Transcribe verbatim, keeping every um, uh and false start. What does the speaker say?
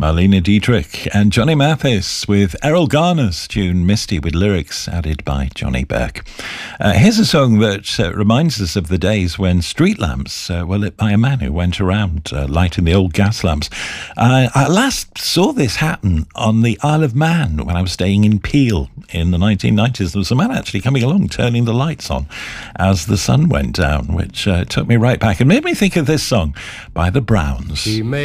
Marlene Dietrich and Johnny Mathis with Errol Garner's tune Misty, with lyrics added by Johnny Burke. Uh, here's a song that uh, reminds us of the days when street lamps uh, were lit by a man who went around uh, lighting the old gas lamps. Uh, I last saw this happen on the Isle of Man when I was staying in Peel in the nineteen nineties. There was a man actually coming along turning the lights on as the sun went down, which uh, took me right back and made me think of this song by the Browns. He made